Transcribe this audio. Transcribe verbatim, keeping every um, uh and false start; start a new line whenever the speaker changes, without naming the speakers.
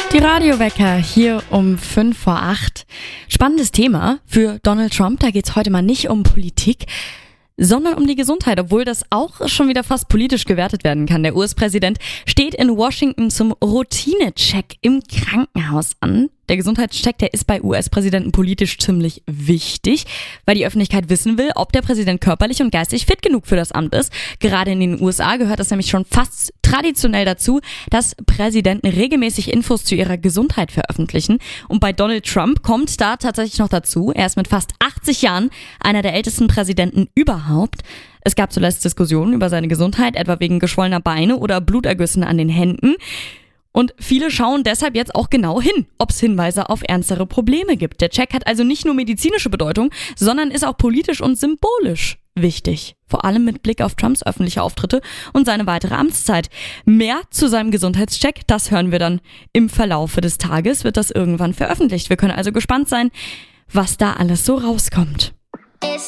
Die Radiowecker hier um fünf vor acht. Spannendes Thema für Donald Trump. Da geht's heute mal nicht um Politik, sondern um die Gesundheit, obwohl das auch schon wieder fast politisch gewertet werden kann. Der U S-Präsident steht in Washington zum Routinecheck im Krankenhaus an. Der Gesundheitscheck, der ist bei U S-Präsidenten politisch ziemlich wichtig, weil die Öffentlichkeit wissen will, ob der Präsident körperlich und geistig fit genug für das Amt ist. Gerade in den U S A gehört das nämlich schon fast traditionell dazu, dass Präsidenten regelmäßig Infos zu ihrer Gesundheit veröffentlichen. Und bei Donald Trump kommt da tatsächlich noch dazu, er ist mit fast achtzig Jahren einer der ältesten Präsidenten überhaupt. Es gab zuletzt Diskussionen über seine Gesundheit, etwa wegen geschwollener Beine oder Blutergüssen an den Händen. Und viele schauen deshalb jetzt auch genau hin, ob es Hinweise auf ernstere Probleme gibt. Der Check hat also nicht nur medizinische Bedeutung, sondern ist auch politisch und symbolisch wichtig. Vor allem mit Blick auf Trumps öffentliche Auftritte und seine weitere Amtszeit. Mehr zu seinem Gesundheitscheck, das hören wir dann im Verlaufe des Tages, wird das irgendwann veröffentlicht. Wir können also gespannt sein, was da alles so rauskommt.